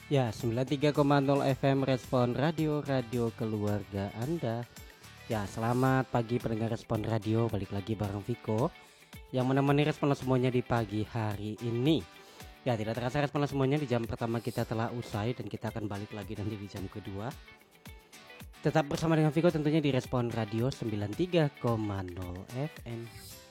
Ya, 93,0 FM Respon Radio, radio keluarga Anda. Ya, selamat pagi pendengar Respon Radio. Balik lagi bareng Viko yang menemani Respon semuanya di pagi hari ini. Ya, tidak terasa Respon semuanya di jam pertama kita telah usai dan kita akan balik lagi nanti di jam kedua. Tetap bersama dengan Viko tentunya di Respon Radio 93,0 FM.